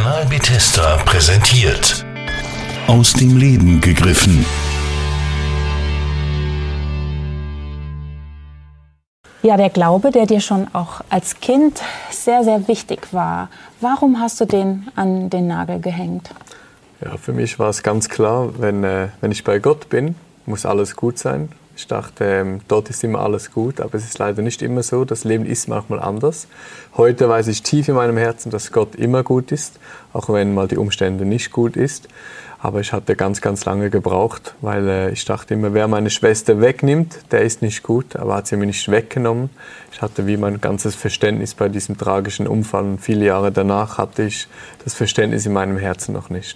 Kanal Bethesda präsentiert. Aus dem Leben gegriffen. Ja, der Glaube, der dir schon auch als Kind sehr, sehr wichtig war. Warum hast du den an den Nagel gehängt? Ja, für mich war es ganz klar, wenn ich bei Gott bin, muss alles gut sein. Ich dachte, dort ist immer alles gut, aber es ist leider nicht immer so. Das Leben ist manchmal anders. Heute weiß ich tief in meinem Herzen, dass Gott immer gut ist, auch wenn mal die Umstände nicht gut ist. Aber ich hatte ganz, ganz lange gebraucht, weil ich dachte immer, wer meine Schwester wegnimmt, der ist nicht gut, aber hat sie mir nicht weggenommen. Ich hatte wie mein ganzes Verständnis bei diesem tragischen Unfall und viele Jahre danach hatte ich das Verständnis in meinem Herzen noch nicht.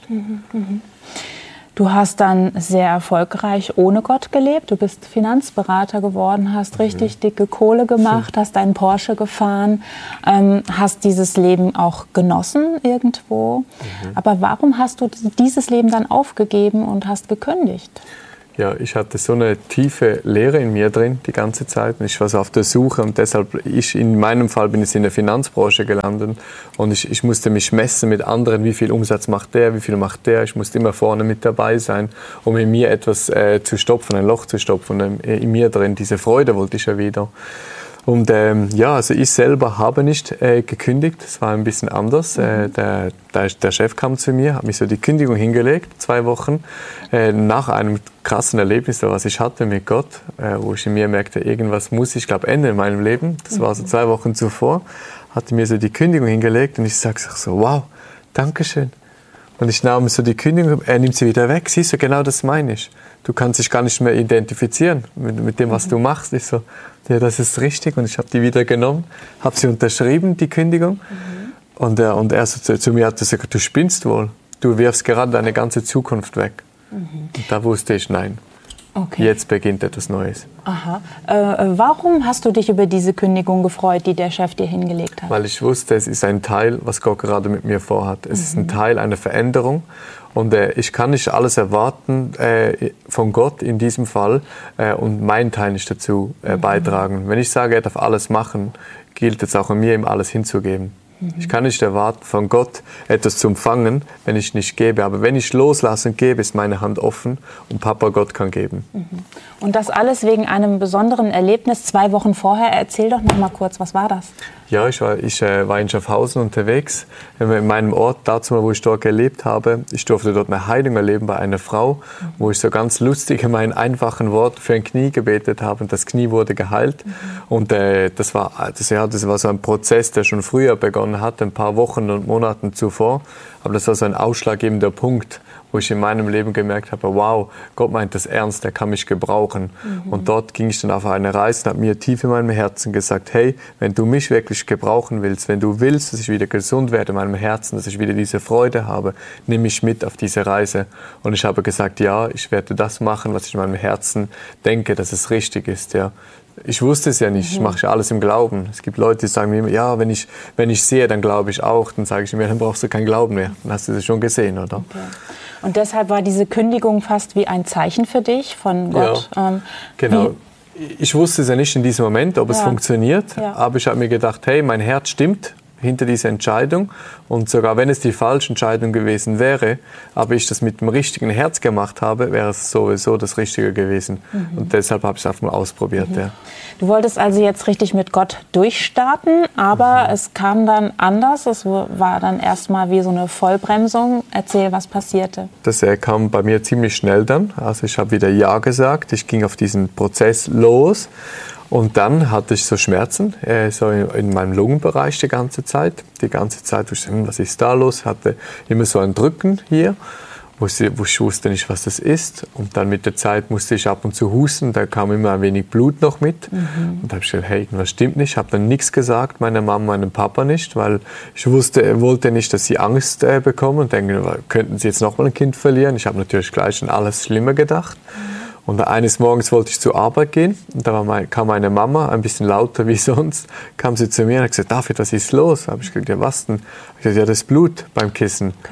Du hast dann sehr erfolgreich ohne Gott gelebt. Du bist Finanzberater geworden, hast richtig dicke Kohle gemacht, hast deinen Porsche gefahren, hast dieses Leben auch genossen irgendwo. Aber warum hast du dieses Leben dann aufgegeben und hast gekündigt? Ja, ich hatte so eine tiefe Leere in mir drin die ganze Zeit. Ich war so auf der Suche und deshalb, in meinem Fall bin ich in der Finanzbranche gelandet und ich musste mich messen mit anderen, wie viel Umsatz macht der, wie viel macht der. Ich musste immer vorne mit dabei sein, um in mir etwas zu stopfen, ein Loch zu stopfen. In mir drin, diese Freude wollte ich ja wieder. Und also ich selber habe nicht gekündigt, es war ein bisschen anders. Der Chef kam zu mir, hat mich so die Kündigung hingelegt, 2 Wochen, nach einem krassen Erlebnis, was ich hatte mit Gott, wo ich in mir merkte, irgendwas muss ich, glaube ändern in meinem Leben. Das war so 2 Wochen zuvor, hatte mir so die Kündigung hingelegt und ich sage so, wow, Dankeschön. Und ich nahm so die Kündigung, er nimmt sie wieder weg. Siehst du, genau das meine ich. Du kannst dich gar nicht mehr identifizieren mit dem, was du machst. Ich so, ja, das ist richtig. Und ich habe die wieder genommen, habe sie unterschrieben, die Kündigung. Und er so zu mir hat gesagt, du spinnst wohl. Du wirfst gerade deine ganze Zukunft weg. Und da wusste ich, nein. Okay. Jetzt beginnt etwas Neues. Aha. Warum hast du dich über diese Kündigung gefreut, die der Chef dir hingelegt hat? Weil ich wusste, es ist ein Teil, was Gott gerade mit mir vorhat. Es ist ein Teil einer Veränderung. Und ich kann nicht alles erwarten von Gott in diesem Fall und meinen Teil nicht dazu beitragen. Wenn ich sage, er darf alles machen, gilt es auch an mir, ihm alles hinzugeben. Ich kann nicht erwarten, von Gott etwas zu empfangen, wenn ich nicht gebe. Aber wenn ich loslasse und gebe, ist meine Hand offen und Papa Gott kann geben. Und das alles wegen einem besonderen Erlebnis 2 Wochen vorher. Erzähl doch noch mal kurz, was war das? Ja, ich war in Schaffhausen unterwegs, in meinem Ort, dazu, wo ich dort gelebt habe. Ich durfte dort eine Heilung erleben bei einer Frau, wo ich so ganz lustig in meinen einfachen Wort für ein Knie gebetet habe und das Knie wurde geheilt. Und das war so ein Prozess, der schon früher begonnen hat, ein paar Wochen und Monaten zuvor. Aber das war so ein ausschlaggebender Punkt, wo ich in meinem Leben gemerkt habe, wow, Gott meint das ernst, er kann mich gebrauchen. Und dort ging ich dann auf eine Reise und habe mir tief in meinem Herzen gesagt, hey, wenn du mich wirklich gebrauchen willst, wenn du willst, dass ich wieder gesund werde in meinem Herzen, dass ich wieder diese Freude habe, nimm mich mit auf diese Reise. Und ich habe gesagt, ja, ich werde das machen, was ich in meinem Herzen denke, dass es richtig ist, ja. Ich wusste es ja nicht, ich mache alles im Glauben. Es gibt Leute, die sagen mir immer, ja, wenn ich sehe, dann glaube ich auch. Dann sage ich mir, dann brauchst du keinen Glauben mehr. Dann hast du das schon gesehen, oder? Okay. Und deshalb war diese Kündigung fast wie ein Zeichen für dich von Gott. Ja, genau. Ich wusste es ja nicht in diesem Moment, ob es funktioniert. Ja. Aber ich habe mir gedacht, hey, mein Herz stimmt hinter dieser Entscheidung. Und sogar wenn es die falsche Entscheidung gewesen wäre, aber ich das mit dem richtigen Herz gemacht habe, wäre es sowieso das Richtige gewesen. Und deshalb habe ich es einfach mal ausprobiert. Ja. Du wolltest also jetzt richtig mit Gott durchstarten, aber es kam dann anders. Es war dann erstmal wie so eine Vollbremsung. Erzähl, was passierte. Das kam bei mir ziemlich schnell dann. Also ich habe wieder Ja gesagt. Ich ging auf diesen Prozess los. Und dann hatte ich so Schmerzen, so in meinem Lungenbereich die ganze Zeit. Die ganze Zeit, wo ich dachte, was ist da los? Ich hatte immer so ein Drücken hier, wo ich wusste nicht, was das ist. Und dann mit der Zeit musste ich ab und zu husten, da kam immer ein wenig Blut noch mit. Und da habe ich gedacht, hey, irgendwas stimmt nicht. Ich habe dann nichts gesagt, meiner Mama, meinem Papa nicht, weil ich wollte nicht, dass sie Angst bekommen und denken, könnten sie jetzt noch mal ein Kind verlieren. Ich habe natürlich gleich an alles Schlimme gedacht. Und eines Morgens wollte ich zur Arbeit gehen und da kam meine Mama, ein bisschen lauter wie sonst, kam sie zu mir und hat gesagt, David, was ist los? Da habe ich gesagt, ja was denn? Ich gesagt, ja, das Blut beim Kissen. Okay.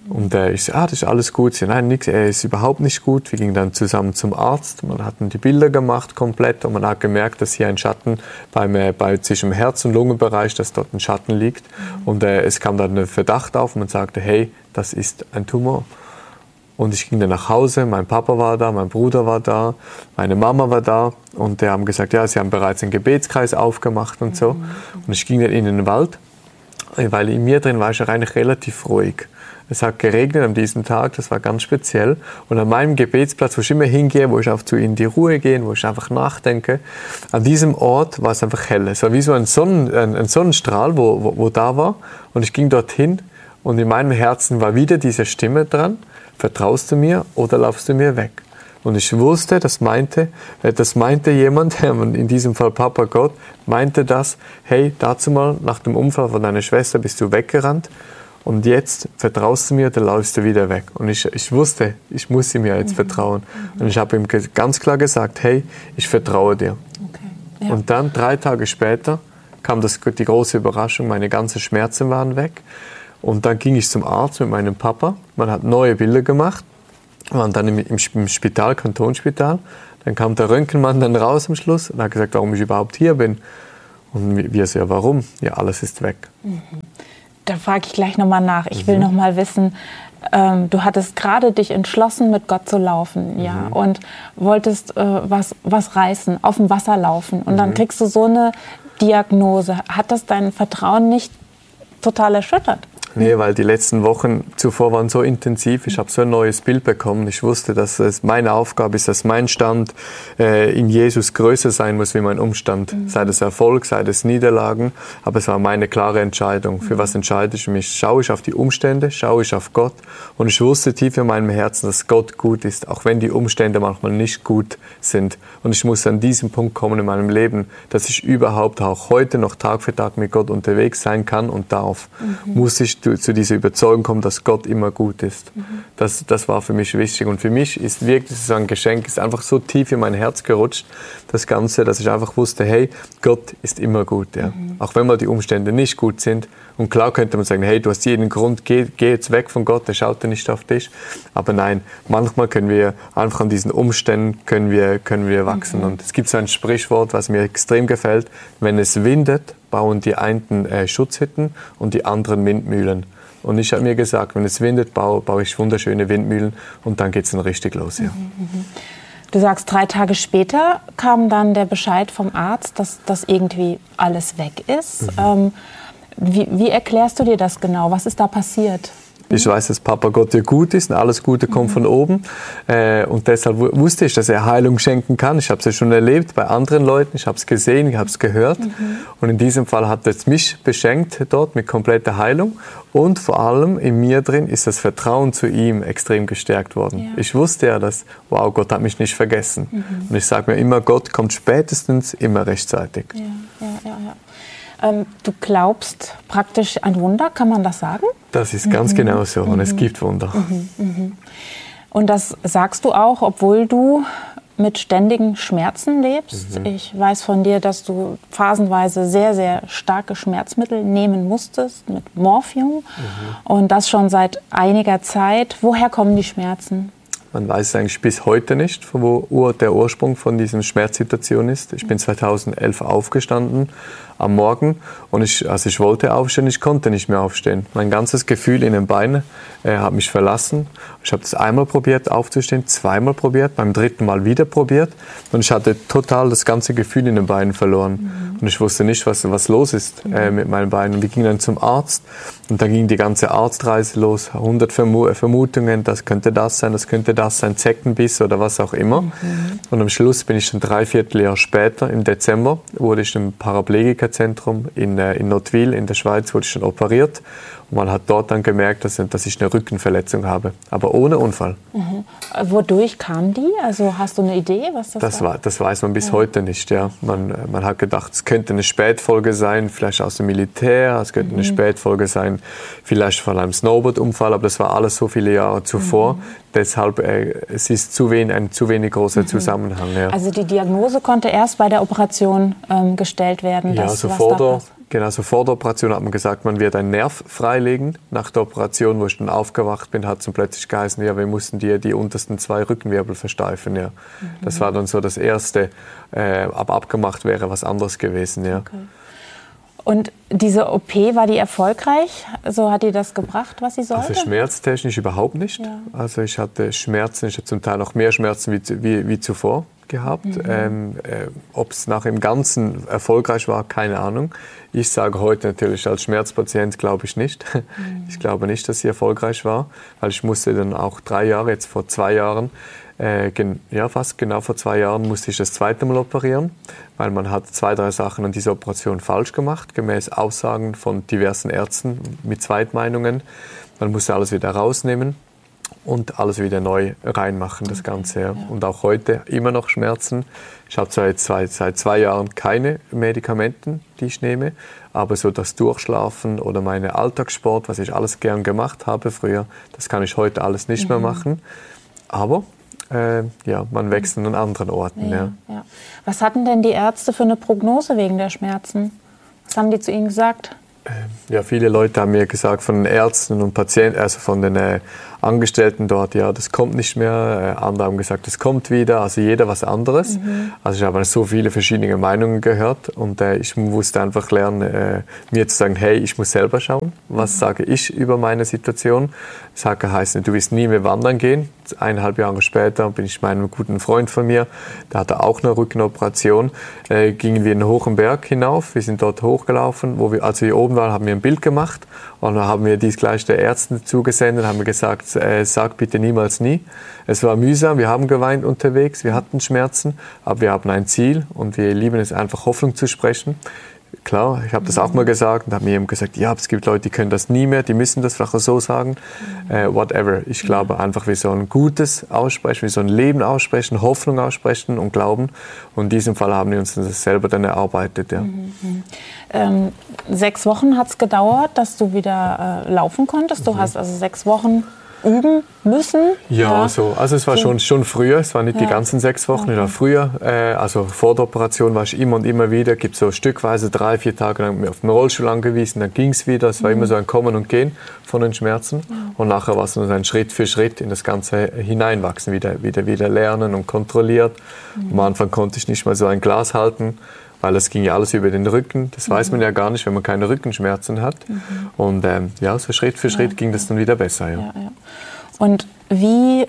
Und ich so, das ist alles gut. Sie, nein, nix, ist überhaupt nicht gut. Wir gingen dann zusammen zum Arzt. Man hat die Bilder gemacht komplett und man hat gemerkt, dass hier ein Schatten zwischen dem Herz- und Lungenbereich, dass dort ein Schatten liegt. Und es kam dann ein Verdacht auf und man sagte, hey, das ist ein Tumor. Und ich ging dann nach Hause, mein Papa war da, mein Bruder war da, meine Mama war da und die haben gesagt, ja, sie haben bereits einen Gebetskreis aufgemacht und so. Und ich ging dann in den Wald, weil in mir drin war ich eigentlich relativ ruhig. Es hat geregnet an diesem Tag, das war ganz speziell. Und an meinem Gebetsplatz, wo ich immer hingehe, wo ich auch zu in die Ruhe gehe, wo ich einfach nachdenke, an diesem Ort war es einfach hell. Es war wie so ein Sonnenstrahl, wo da war. Und ich ging dorthin und in meinem Herzen war wieder diese Stimme dran, vertraust du mir oder laufst du mir weg? Und ich wusste, das meinte jemand, in diesem Fall Papa Gott, meinte das, hey, dazu mal nach dem Unfall von deiner Schwester bist du weggerannt. Und jetzt vertraust du mir oder läufst du wieder weg? Und ich wusste, ich muss ihm ja jetzt vertrauen. Und ich habe ihm ganz klar gesagt, hey, ich vertraue dir. Okay. Ja. Und dann 3 Tage später kam die große Überraschung, meine ganzen Schmerzen waren weg. Und dann ging ich zum Arzt mit meinem Papa. Man hat neue Bilder gemacht. Wir waren dann im Spital, Kantonsspital. Dann kam der Röntgenmann dann raus am Schluss und hat gesagt, warum ich überhaupt hier bin. Und wir so, ja, warum? Ja, alles ist weg. Da frage ich gleich nochmal nach. Ich will nochmal wissen, du hattest gerade dich entschlossen, mit Gott zu laufen, ja, und wolltest was reißen, auf dem Wasser laufen. Und dann kriegst du so eine Diagnose. Hat das dein Vertrauen nicht total erschüttert? Nee, weil die letzten Wochen zuvor waren so intensiv. Ich habe so ein neues Bild bekommen. Ich wusste, dass es meine Aufgabe ist, dass mein Stand in Jesus größer sein muss wie mein Umstand. Sei das Erfolg, sei das Niederlagen. Aber es war meine klare Entscheidung. Für was entscheide ich mich? Schaue ich auf die Umstände? Schaue ich auf Gott? Und ich wusste tief in meinem Herzen, dass Gott gut ist, auch wenn die Umstände manchmal nicht gut sind. Und ich musste an diesen Punkt kommen in meinem Leben, dass ich überhaupt auch heute noch Tag für Tag mit Gott unterwegs sein kann und darf. Muss ich zu dieser Überzeugung kommen, dass Gott immer gut ist. Das war für mich wichtig. Und für mich ist wirklich so ein Geschenk, ist einfach so tief in mein Herz gerutscht, das Ganze, dass ich einfach wusste, hey, Gott ist immer gut. Ja. Auch wenn mal die Umstände nicht gut sind. Und klar könnte man sagen, hey, du hast jeden Grund, geh jetzt weg von Gott, der schaut ja nicht auf dich. Aber nein, manchmal können wir einfach an diesen Umständen können wir wachsen. Und es gibt so ein Sprichwort, was mir extrem gefällt. Wenn es windet, bauen die einen Schutzhütten und die anderen Windmühlen. Und ich habe mir gesagt, wenn es windet, baue ich wunderschöne Windmühlen und dann geht es dann richtig los. Ja. Du sagst, 3 Tage später kam dann der Bescheid vom Arzt, dass irgendwie alles weg ist. Wie erklärst du dir das genau? Was ist da passiert? Ich weiß, dass Papa Gott dir gut ist und alles Gute kommt von oben. Und deshalb wusste ich, dass er Heilung schenken kann. Ich habe es ja schon erlebt bei anderen Leuten. Ich habe es gesehen, ich habe es gehört. Und in diesem Fall hat es mich beschenkt dort mit kompletter Heilung. Und vor allem in mir drin ist das Vertrauen zu ihm extrem gestärkt worden. Ja. Ich wusste ja, dass, wow, Gott hat mich nicht vergessen. Und ich sage mir immer, Gott kommt spätestens immer rechtzeitig. Du glaubst praktisch an Wunder, kann man das sagen? Das ist ganz genau so und es gibt Wunder. Und das sagst du auch, obwohl du mit ständigen Schmerzen lebst. Ich weiß von dir, dass du phasenweise sehr, sehr starke Schmerzmittel nehmen musstest, mit Morphium. Und das schon seit einiger Zeit. Woher kommen die Schmerzen? Man weiß eigentlich bis heute nicht, wo der Ursprung von dieser Schmerzsituation ist. Ich bin 2011 aufgestanden am Morgen und ich wollte aufstehen, ich konnte nicht mehr aufstehen. Mein ganzes Gefühl in den Beinen hat mich verlassen. Ich habe das einmal probiert aufzustehen, zweimal probiert, beim 3. Mal wieder probiert und ich hatte total das ganze Gefühl in den Beinen verloren. Und ich wusste nicht, was los ist mit meinen Beinen. Wir gingen dann zum Arzt und dann ging die ganze Arztreise los. 100 Vermutungen, das könnte das sein, Zeckenbiss oder was auch immer. Und am Schluss bin ich dann 3/4 Jahr später, im Dezember, wurde ich im Paraplegikerzentrum in Nottwil in der Schweiz, wurde ich dann operiert. Und man hat dort dann gemerkt, dass ich eine Rückenverletzung habe, aber ohne Unfall. Wodurch kam die? Also hast du eine Idee, was das war? Das weiß man bis heute nicht. Ja. Man hat gedacht, es könnte eine Spätfolge sein, vielleicht aus dem Militär, es könnte eine Spätfolge sein, vielleicht von einem Snowboard-Unfall, aber das war alles so viele Jahre zuvor. deshalb es ist ein zu wenig großer Zusammenhang. Ja. Also die Diagnose konnte erst bei der Operation gestellt werden? Ja, so vor der Operation hat man gesagt, man wird einen Nerv freilegen. Nach der Operation, wo ich dann aufgewacht bin, hat es dann plötzlich geheißen, ja, wir mussten dir die untersten 2 Rückenwirbel versteifen. Ja. Das war dann so das Erste, aber abgemacht wäre was anderes gewesen. Ja. Okay. Und diese OP, war die erfolgreich? So hat die das gebracht, was sie sollte? Also schmerztechnisch überhaupt nicht. Ja. Also ich hatte Schmerzen, ich hatte zum Teil noch mehr Schmerzen wie zuvor gehabt. Ob es nach im Ganzen erfolgreich war, keine Ahnung. Ich sage heute natürlich als Schmerzpatient, glaube ich nicht. Ich glaube nicht, dass sie erfolgreich war, weil ich musste dann auch 3 Jahre, jetzt vor 2 Jahren, fast genau vor 2 Jahren musste ich das zweite Mal operieren, weil man hat 2, 3 Sachen an dieser Operation falsch gemacht, gemäß Aussagen von diversen Ärzten mit Zweitmeinungen. Man musste alles wieder rausnehmen und alles wieder neu reinmachen, das Ganze. Ja. Und auch heute immer noch Schmerzen. Ich habe zwar jetzt seit 2 Jahren keine Medikamente, die ich nehme, aber so das Durchschlafen oder meine Alltagssport, was ich alles gern gemacht habe früher, das kann ich heute alles nicht mehr machen. Aber man wächst an anderen Orten. Ja. Was hatten denn die Ärzte für eine Prognose wegen der Schmerzen? Was haben die zu Ihnen gesagt? Ja, viele Leute haben mir gesagt, von den Ärzten und Patienten, also von den Angestellten dort, ja, das kommt nicht mehr. Andere haben gesagt, das kommt wieder. Also jeder was anderes. Also ich habe so viele verschiedene Meinungen gehört und ich musste einfach lernen, mir zu sagen, hey, ich muss selber schauen, was sage ich über meine Situation. Das heißt, du wirst nie mehr wandern gehen. 1,5 Jahre später bin ich mit einem guten Freund von mir, der hatte auch eine Rückenoperation, gingen wir in einen hohen Berg hinauf. Wir sind dort hochgelaufen, als wir oben waren, haben wir ein Bild gemacht und dann haben wir dies gleich der Ärzten zugesendet, haben wir gesagt, sag bitte niemals nie. Es war mühsam, wir haben geweint unterwegs, wir hatten Schmerzen, aber wir haben ein Ziel und wir lieben es einfach, Hoffnung zu sprechen. Klar, ich habe das auch mal gesagt und habe mir eben gesagt, ja, es gibt Leute, die können das nie mehr, die müssen das vielleicht auch so sagen. Whatever. Ich glaube einfach, wir sollen Gutes aussprechen, wir sollen Leben aussprechen, Hoffnung aussprechen und glauben. Und in diesem Fall haben wir uns das selber dann erarbeitet. Ja. 6 Wochen hat es gedauert, dass du wieder laufen konntest. Du hast also 6 Wochen üben müssen? Ja, so. Also es war schon früher, es waren nicht die ganzen 6 Wochen, es war früher. Also vor der Operation war ich immer und immer wieder, gibt so stückweise 3, 4 Tage lang auf den Rollstuhl angewiesen, dann ging es wieder. Es war immer so ein Kommen und Gehen von den Schmerzen. Und nachher war es nur ein Schritt für Schritt in das Ganze hineinwachsen, wieder lernen und kontrolliert. Am Anfang konnte ich nicht mal so ein Glas halten, weil das ging ja alles über den Rücken. Das weiß man ja gar nicht, wenn man keine Rückenschmerzen hat. Und so Schritt für Schritt ging das dann wieder besser. Ja. Und wie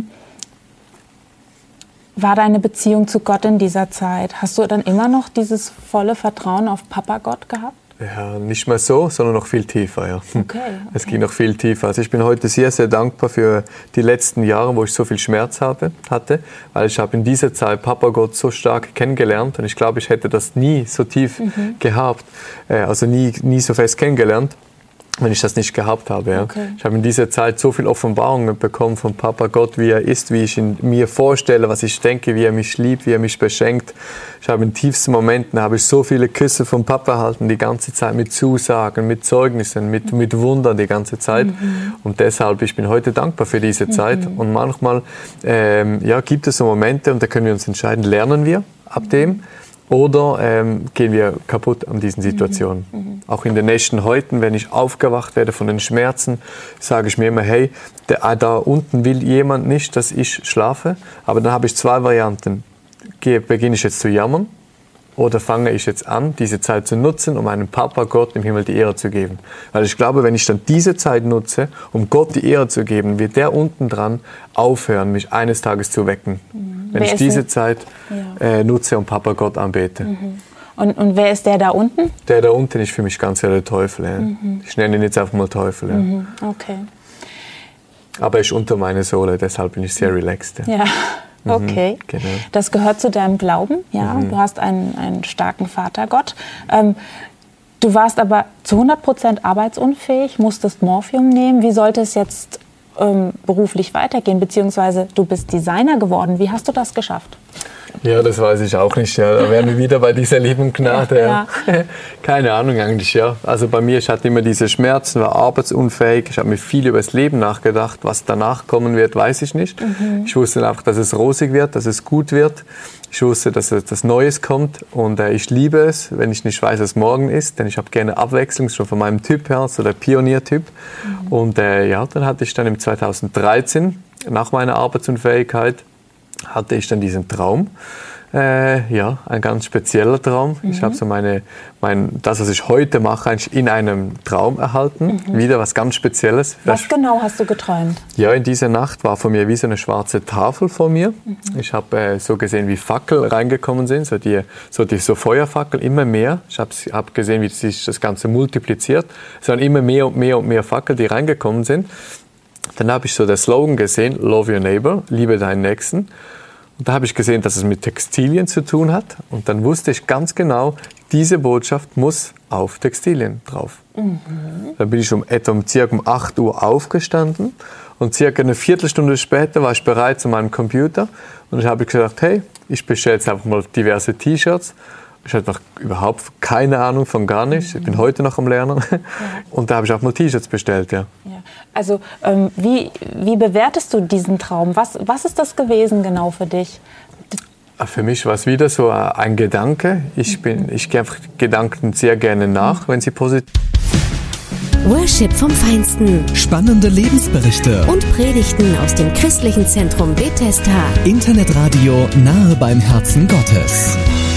war deine Beziehung zu Gott in dieser Zeit? Hast du dann immer noch dieses volle Vertrauen auf Papa Gott gehabt? Ja, nicht mehr so, sondern noch viel tiefer. Ja. Okay. Es ging noch viel tiefer. Also ich bin heute sehr, sehr dankbar für die letzten Jahre, wo ich so viel Schmerz hatte, weil ich habe in dieser Zeit Papa Gott so stark kennengelernt und ich glaube, ich hätte das nie so tief gehabt, also nie so fest kennengelernt, wenn ich das nicht gehabt habe. Ja. Okay. Ich habe in dieser Zeit so viel Offenbarungen bekommen von Papa Gott, wie er ist, wie ich ihn mir vorstelle, was ich denke, wie er mich liebt, wie er mich beschenkt. Ich habe in tiefsten Momenten so viele Küsse vom Papa erhalten, die ganze Zeit mit Zusagen, mit Zeugnissen, mit Wundern die ganze Zeit. Und deshalb, ich bin heute dankbar für diese Zeit. Und manchmal gibt es so Momente, und da können wir uns entscheiden, lernen wir ab dem, oder gehen wir kaputt an diesen Situationen. Auch in den nächsten Häuten, wenn ich aufgewacht werde von den Schmerzen, sage ich mir immer, hey, da unten will jemand nicht, dass ich schlafe. Aber dann habe ich 2 Varianten. Beginne ich jetzt zu jammern oder fange ich jetzt an, diese Zeit zu nutzen, um meinem Papa Gott im Himmel die Ehre zu geben. Weil ich glaube, wenn ich dann diese Zeit nutze, um Gott die Ehre zu geben, wird der unten dran aufhören, mich eines Tages zu wecken. Wenn ich diese Zeit nutze und Papa Gott anbete. Und wer ist der da unten? Der da unten ist für mich ganz klar der Teufel. Ja. Ich nenne ihn jetzt einfach mal Teufel. Ja. Okay. Aber er ist unter meiner Sohle, deshalb bin ich sehr relaxed. Ja. Okay, genau. Das gehört zu deinem Glauben, ja. Du hast einen starken Vatergott. Du warst aber zu 100% arbeitsunfähig, musstest Morphium nehmen. Wie sollte es jetzt beruflich weitergehen? Beziehungsweise du bist Designer geworden. Wie hast du das geschafft? Ja, das weiß ich auch nicht. Ja. Da wären wir wieder bei dieser lieben Gnade. Ja. Keine Ahnung eigentlich, ja. Also bei mir, ich hatte immer diese Schmerzen, war arbeitsunfähig. Ich habe mir viel über das Leben nachgedacht. Was danach kommen wird, weiß ich nicht. Ich wusste einfach, dass es rosig wird, dass es gut wird. Ich wusste, dass etwas Neues kommt und ich liebe es, wenn ich nicht weiß, was morgen ist, denn ich habe gerne Abwechslung, schon von meinem Typ her, so der Pioniertyp. Und ja, dann hatte ich dann im 2013, nach meiner Arbeitsunfähigkeit, hatte ich dann diesen Traum. Ja, ein ganz spezieller Traum. Ich habe so das, was ich heute mache, eigentlich in einem Traum erhalten. Wieder was ganz Spezielles. Was genau hast du geträumt? Ja, in dieser Nacht war vor mir wie so eine schwarze Tafel vor mir. Ich habe so gesehen, wie Fackel reingekommen sind, so Feuerfackel, immer mehr. Ich habe gesehen, wie sich das Ganze multipliziert. Es waren immer mehr und mehr und mehr Fackeln, die reingekommen sind. Dann habe ich so den Slogan gesehen, Love your neighbor, liebe deinen Nächsten. Und da habe ich gesehen, dass es mit Textilien zu tun hat. Und dann wusste ich ganz genau, diese Botschaft muss auf Textilien drauf. Dann bin ich circa um 8 Uhr aufgestanden. Und circa eine Viertelstunde später war ich bereit zu meinem Computer. Und ich habe gesagt, hey, ich bestelle jetzt einfach mal diverse T-Shirts. Ich hatte noch überhaupt keine Ahnung von gar nichts. Ich bin heute noch am Lernen. Und da habe ich auch mal T-Shirts bestellt, ja. Also wie bewertest du diesen Traum? Was ist das gewesen genau für dich? Für mich war es wieder so ein Gedanke. Ich gehe einfach Gedanken sehr gerne nach, wenn sie positiv. Worship vom Feinsten. Spannende Lebensberichte. Und Predigten aus dem christlichen Zentrum Bethesda. Internetradio nahe beim Herzen Gottes.